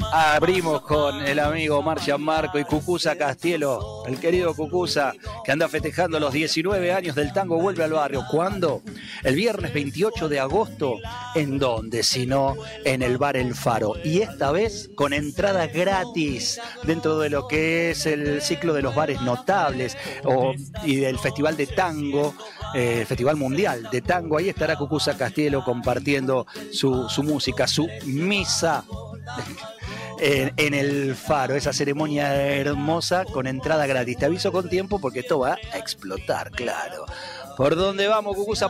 Abrimos con el amigo Omar Gianmarco y Cucuza Castielo, el querido Cucuza, que anda festejando los 19 años del tango, vuelve al barrio. ¿Cuándo? El viernes 28 de agosto. ¿En dónde? Si no, en el bar El Faro. Y esta vez con entrada gratis dentro de lo que es el ciclo de los bares notables y del Festival de Tango, Festival Mundial de Tango. Ahí estará Cucuza Castielo compartiendo su música, su misa en el Faro, esa ceremonia hermosa con entrada gratis. Te aviso con tiempo porque esto va a explotar, claro. ¿Por dónde vamos, Cucuza?